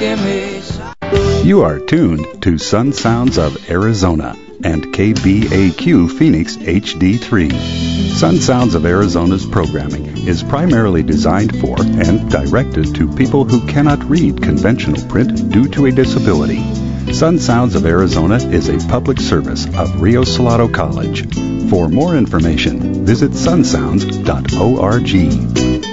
give me. You are tuned to Sun Sounds of Arizona and KBAQ Phoenix HD3. Sun Sounds of Arizona's programming is primarily designed for and directed to people who cannot read conventional print due to a disability. Sun Sounds of Arizona is a public service of Rio Salado College. For more information, visit sunsounds.org.